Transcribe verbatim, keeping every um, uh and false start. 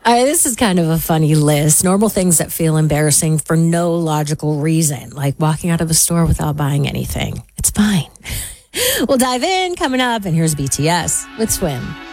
All right, this is kind of a funny list. Normal things that feel embarrassing for no logical reason, like walking out of a store without buying anything. It's fine. We'll dive in coming up, and here's B T S with Swim.